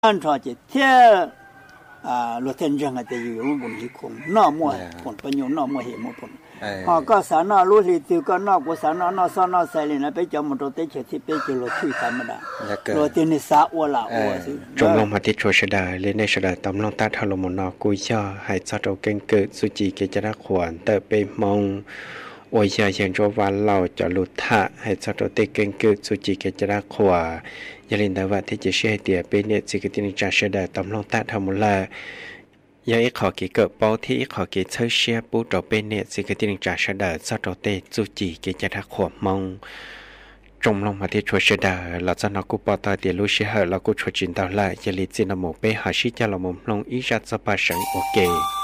按照这天罗天正啊，得有问题空，那么碰朋友那么些么碰。个啥那路里头个那个啥那啥那啥哩那边叫么多得去去边就罗推他们啦。罗天的啥我啦我是。 จงลงมาที่ชัวชดาเล่นในชดาตำลงตาทะลมนอกุยช่อให้จัดเอาเก่งเกิดสุจีเกจระขวานเตไปมองโอยาเชียงโจวันเราจะลุทะให้จัดเอาเตเก่งเกิดสุจีเกจระขวายาลินดาวัที่จะเชื่อเตียเป็นเนี่ยสิกตินิจาชดาตำลงตาทำมุลายาอีขอกี่เกิดปอที่อีขอกี่เชื่อเชียปูต่อเป็นเนี่ยสิกตินิจาชดาจัดเอาเตสุจีเกจระขวามองจงลงมาที่ชัวชดาเราจะนักกุปตาเดียลุเชื่อเรากุชจินดาวไลยาลิจินามไปหาชิจาลมุมลงอีจัดสปาสังโอเค